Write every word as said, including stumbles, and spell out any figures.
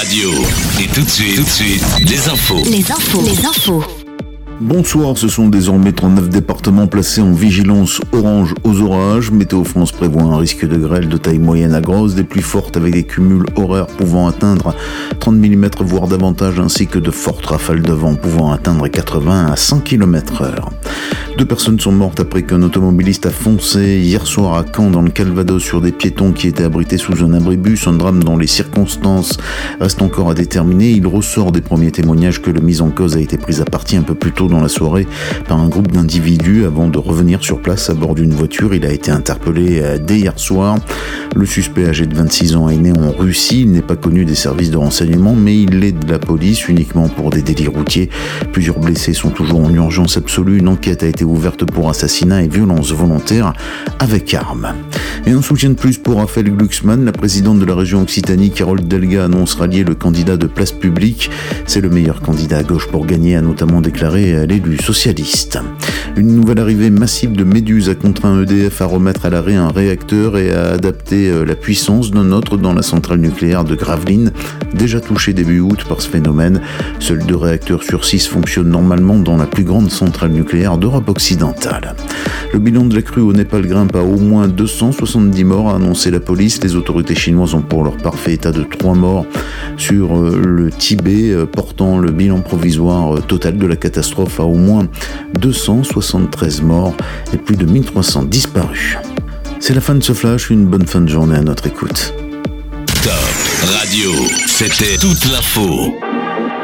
Radio. Et tout de suite, tout de suite, les infos. Les infos. Les infos. Bonsoir, ce sont désormais trente-neuf départements placés en vigilance orange aux orages. Météo France prévoit un risque de grêle de taille moyenne à grosse, des pluies fortes avec des cumuls horaires pouvant atteindre trente millimètres voire davantage, ainsi que de fortes rafales de vent pouvant atteindre quatre-vingts à cent kilomètres heure. Deux personnes sont mortes après qu'un automobiliste a foncé hier soir à Caen dans le Calvados sur des piétons qui étaient abrités sous un abribus. Un drame dont les circonstances restent encore à déterminer. Il ressort des premiers témoignages que la mise en cause a été prise à partie un peu plus tôt dans la soirée par un groupe d'individus. Avant de revenir sur place à bord d'une voiture, il a été interpellé dès hier soir. Le suspect, âgé de vingt-six ans, est né en Russie. Il n'est pas connu des services de renseignement, mais il l'est de la police uniquement pour des délits routiers. Plusieurs blessés sont toujours en urgence absolue. Une enquête a été ouverte pour assassinat et violence volontaire avec arme. Et un soutien de plus pour Raphaël Glucksmann. La présidente de la région Occitanie, Carole Delga, annonce rallier le candidat de Place Publique. C'est le meilleur candidat à gauche pour gagner, a notamment déclaré l'élu socialiste. Une nouvelle arrivée massive de méduses a contraint E D F à remettre à l'arrêt un réacteur et à adapter la puissance d'un autre dans la centrale nucléaire de Gravelines, déjà touchée début août par ce phénomène. Seuls deux réacteurs sur six fonctionnent normalement dans la plus grande centrale nucléaire d'Europe occidentale. Le bilan de la crue au Népal grimpe à au moins deux cent soixante-dix morts, a annoncé la police. Les autorités chinoises ont pour leur part fait état de trois morts sur le Tibet, portant le bilan provisoire total de la catastrophe à au moins deux cent soixante-treize morts et plus de mille trois cents disparus. C'est la fin de ce flash, une bonne fin de journée à notre écoute. Top Radio, c'était toute l'info.